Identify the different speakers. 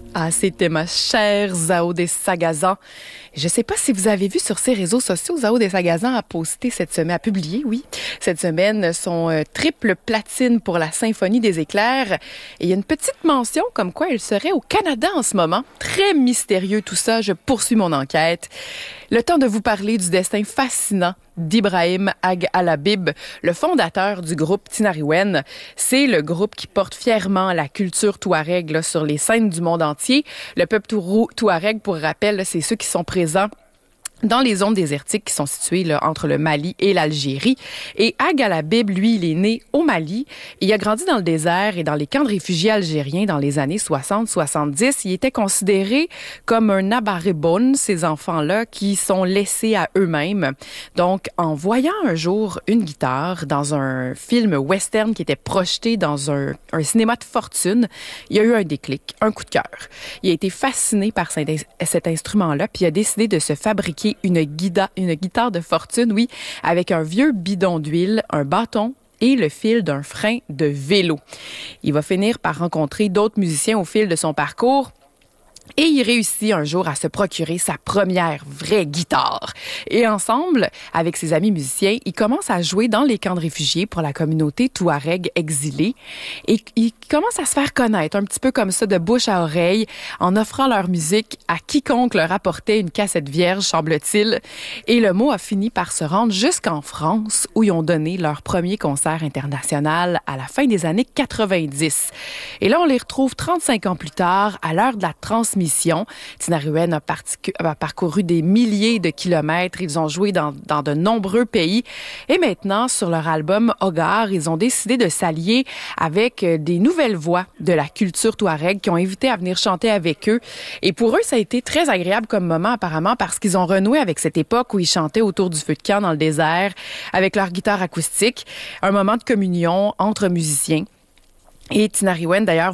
Speaker 1: Ah, c'était ma chère Zao des Sagazans. Je ne sais pas si vous avez vu sur ses réseaux sociaux, Zao des Sagazans a posté cette semaine, a publié, oui, cette semaine, son triple platine pour la Symphonie des éclairs. Et il y a une petite mention comme quoi elle serait au Canada en ce moment. Très mystérieux tout ça, je poursuis mon enquête. Le temps de vous parler du destin fascinant d'Ibrahim Ag Alabib, le fondateur du groupe Tinariwen. C'est le groupe qui porte fièrement la culture touareg là, sur les scènes du monde entier. Le peuple touareg, pour rappel, là, c'est ceux qui sont présents dans les zones désertiques qui sont situées là, entre le Mali et l'Algérie. Et Ag Alabib, lui, il est né au Mali. Il a grandi dans le désert et dans les camps de réfugiés algériens dans les années 60-70. Il était considéré comme un abarébone, ces enfants-là, qui sont laissés à eux-mêmes. Donc, en voyant un jour une guitare dans un film western qui était projeté dans un cinéma de fortune, il y a eu un déclic, un coup de cœur. Il a été fasciné par cet instrument-là, puis il a décidé de se fabriquer une guitare de fortune, oui, avec un vieux bidon d'huile, un bâton et le fil d'un frein de vélo. Il va finir par rencontrer d'autres musiciens au fil de son parcours. Et il réussit un jour à se procurer sa première vraie guitare. Et ensemble, avec ses amis musiciens, il commence à jouer dans les camps de réfugiés pour la communauté touareg exilée. Et il commence à se faire connaître un petit peu comme ça, de bouche à oreille, en offrant leur musique à quiconque leur apportait une cassette vierge, semble-t-il. Et le mot a fini par se rendre jusqu'en France, où ils ont donné leur premier concert international à la fin des années 90. Et là, on les retrouve 35 ans plus tard, à l'heure de la transmission. Tinariwen a parcouru des milliers de kilomètres. Ils ont joué dans de nombreux pays. Et maintenant, sur leur album Hogar, ils ont décidé de s'allier avec des nouvelles voix de la culture touareg qui ont invité à venir chanter avec eux. Et pour eux, ça a été très agréable comme moment apparemment parce qu'ils ont renoué avec cette époque où ils chantaient autour du feu de camp dans le désert avec leur guitare acoustique. Un moment de communion entre musiciens. Et Tinariwen, d'ailleurs,